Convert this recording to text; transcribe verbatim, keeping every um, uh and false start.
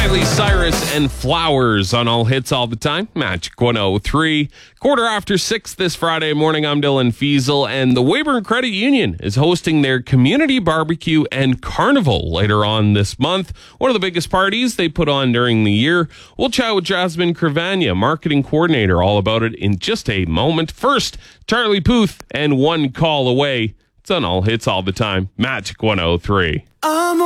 Miley Cyrus and Flowers on All Hits All the Time. Magic one oh three. Quarter after six this Friday morning. I'm Dylan Fiesel, and the Weyburn Credit Union is hosting their community barbecue and carnival later on this month. One of the biggest parties they put on during the year. We'll chat with Jasmine Cravagna, marketing coordinator, all about it in just a moment. First, Charlie Puth and One Call Away. It's on All Hits All the Time. Magic one oh three. I'm